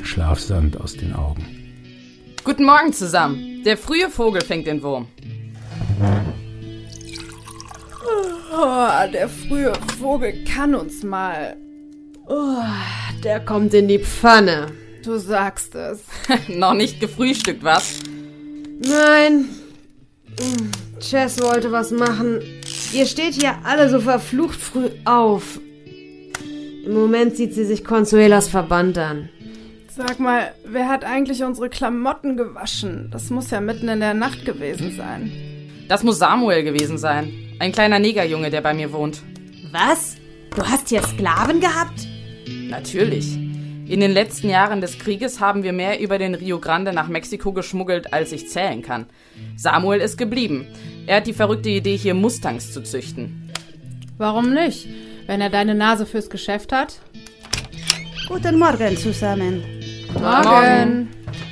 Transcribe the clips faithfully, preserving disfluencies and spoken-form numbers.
Schlafsand aus den Augen. Guten Morgen zusammen. Der frühe Vogel fängt den Wurm. Oh, der frühe Vogel kann uns mal. Oh, der kommt in die Pfanne. Du sagst es. Noch nicht gefrühstückt, was? Nein. Jess wollte was machen. Ihr steht hier alle so verflucht früh auf. Im Moment sieht sie sich Consuelas Verband an. Sag mal, wer hat eigentlich unsere Klamotten gewaschen? Das muss ja mitten in der Nacht gewesen sein. Das muss Samuel gewesen sein. Ein kleiner Negerjunge, der bei mir wohnt. Was? Du hast hier Sklaven gehabt? Natürlich. In den letzten Jahren des Krieges haben wir mehr über den Rio Grande nach Mexiko geschmuggelt, als ich zählen kann. Samuel ist geblieben. Er hat die verrückte Idee, hier Mustangs zu züchten. Warum nicht? Wenn er deine Nase fürs Geschäft hat? Guten Morgen zusammen. Morgen.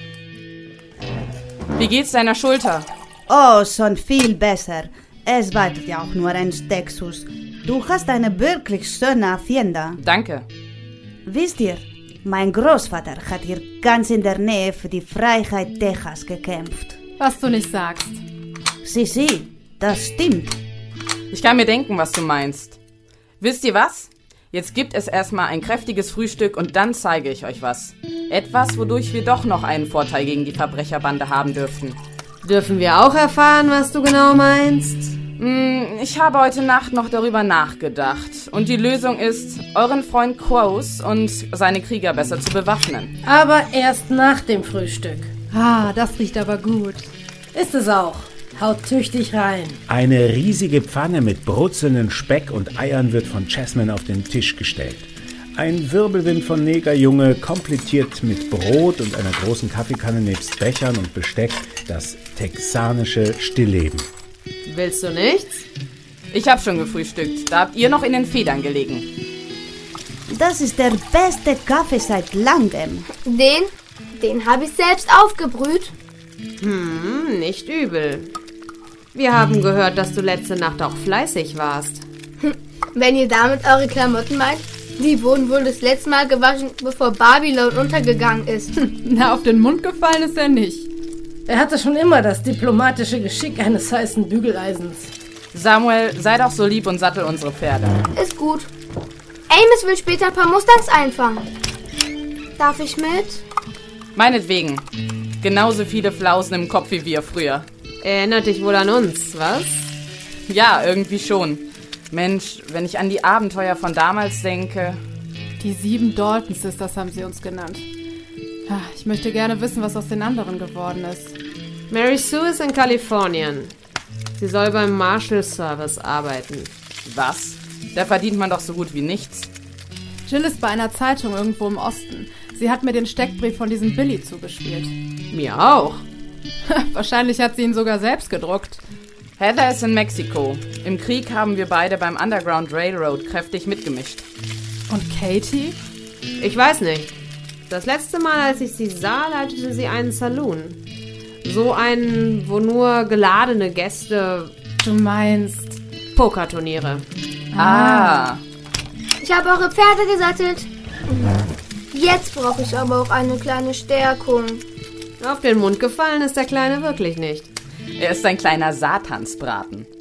Wie geht's deiner Schulter? Oh, schon viel besser. Es wartet ja auch nur ein Texus. Du hast eine wirklich schöne Hacienda. Danke. Wisst ihr, mein Großvater hat hier ganz in der Nähe für die Freiheit Texas gekämpft. Was du nicht sagst. Sie, sie, das stimmt. Ich kann mir denken, was du meinst. Wisst ihr was? Jetzt gibt es erstmal ein kräftiges Frühstück und dann zeige ich euch was. Etwas, wodurch wir doch noch einen Vorteil gegen die Verbrecherbande haben dürften. Dürfen wir auch erfahren, was du genau meinst? Hm, ich habe heute Nacht noch darüber nachgedacht. Und die Lösung ist, euren Freund Quos und seine Krieger besser zu bewaffnen. Aber erst nach dem Frühstück. Ah, das riecht aber gut. Ist es auch. Haut tüchtig rein. Eine riesige Pfanne mit brutzelnden Speck und Eiern wird von Chessman auf den Tisch gestellt. Ein Wirbelwind von Negerjunge komplettiert mit Brot und einer großen Kaffeekanne nebst Bechern und Besteck das texanische Stillleben. Willst du nichts? Ich habe schon gefrühstückt. Da habt ihr noch in den Federn gelegen. Das ist der beste Kaffee seit langem. Den? Den habe ich selbst aufgebrüht. Hm, nicht übel. Wir haben gehört, dass du letzte Nacht auch fleißig warst. Wenn ihr damit eure Klamotten meint, die wurden wohl das letzte Mal gewaschen, bevor Babylon untergegangen ist. Na, auf den Mund gefallen ist er nicht. Er hatte schon immer das diplomatische Geschick eines heißen Bügeleisens. Samuel, sei doch so lieb und sattel unsere Pferde. Ist gut. Amos will später ein paar Mustangs einfangen. Darf ich mit? Meinetwegen. Genauso viele Flausen im Kopf wie wir früher. Erinnert dich wohl an uns, was? Ja, irgendwie schon. Mensch, wenn ich an die Abenteuer von damals denke. Die sieben Dalton Sisters haben sie uns genannt. Ich möchte gerne wissen, was aus den anderen geworden ist. Mary Sue ist in Kalifornien. Sie soll beim Marshal Service arbeiten. Was? Da verdient man doch so gut wie nichts. Jill ist bei einer Zeitung irgendwo im Osten. Sie hat mir den Steckbrief von diesem Billy zugespielt. Mir auch. Wahrscheinlich hat sie ihn sogar selbst gedruckt. Heather ist in Mexiko. Im Krieg haben wir beide beim Underground Railroad kräftig mitgemischt. Und Katie? Ich weiß nicht. Das letzte Mal, als ich sie sah, leitete sie einen Saloon. So einen, wo nur geladene Gäste... Du meinst... Pokerturniere. Ah. Ich habe eure Pferde gesattelt. Jetzt brauche ich aber auch eine kleine Stärkung. Auf den Mund gefallen ist der Kleine wirklich nicht. Er ist ein kleiner Satansbraten.